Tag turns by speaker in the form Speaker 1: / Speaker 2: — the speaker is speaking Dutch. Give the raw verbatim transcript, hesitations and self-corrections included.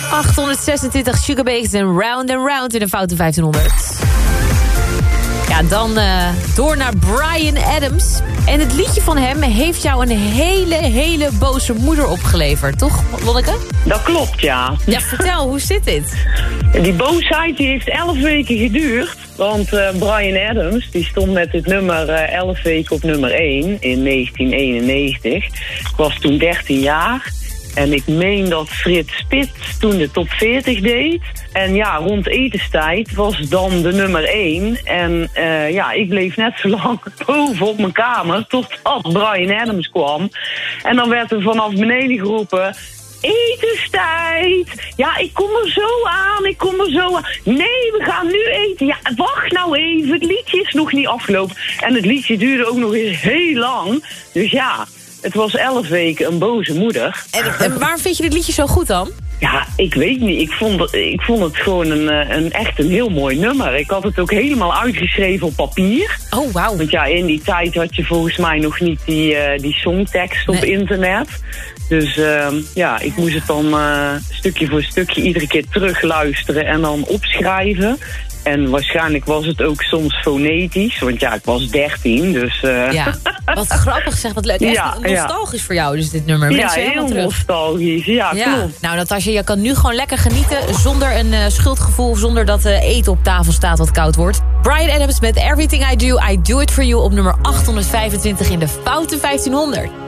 Speaker 1: achthonderdzesentwintig Sugababes en Round and Round in de foute vijftienhonderd. Ja, dan uh, door naar Bryan Adams. En het liedje van hem heeft jou een hele, hele boze moeder opgeleverd. Toch, Lonneke?
Speaker 2: Dat klopt, ja.
Speaker 1: Ja, vertel, hoe zit dit?
Speaker 2: Die boosheid die heeft elf weken geduurd. Want uh, Bryan Adams die stond met dit nummer uh, elf weken op nummer één in negentien eenennegentig. Ik was toen dertien jaar. En ik meen dat Frits Spits toen de top veertig deed. En ja, rond etenstijd was dan de nummer één. En uh, ja, ik bleef net zo lang boven op mijn kamer totdat Bryan Adams kwam. En dan werd er vanaf beneden geroepen: etenstijd! Ja, ik kom er zo aan, ik kom er zo aan. Nee, we gaan nu eten. Ja, wacht nou even, het liedje is nog niet afgelopen. En het liedje duurde ook nog eens heel lang. Dus ja, het was elf weken een boze moeder.
Speaker 1: En, en waarom vind je dit liedje zo goed dan?
Speaker 2: Ja, ik weet niet. Ik vond het, ik vond het gewoon een, een echt een heel mooi nummer. Ik had het ook helemaal uitgeschreven op papier.
Speaker 1: Oh, wauw.
Speaker 2: Want ja, in die tijd had je volgens mij nog niet die, uh, die songtekst op nee. internet. Dus uh, ja, ik moest het dan uh, stukje voor stukje iedere keer terugluisteren en dan opschrijven. En waarschijnlijk was het ook soms fonetisch, want ja, ik was dertien, dus... Uh...
Speaker 1: Ja, wat grappig zeg, wat leuk. Echt ja, nostalgisch ja. voor jou dus dit nummer.
Speaker 2: Ja, heel terug. nostalgisch, ja, ja, klopt.
Speaker 1: Nou, Natasja, je kan nu gewoon lekker genieten zonder een uh, schuldgevoel, zonder dat uh, eten op tafel staat wat koud wordt. Bryan Adams met Everything I Do, I Do It For You op nummer achthonderdvijfentwintig in de foute vijftienhonderd.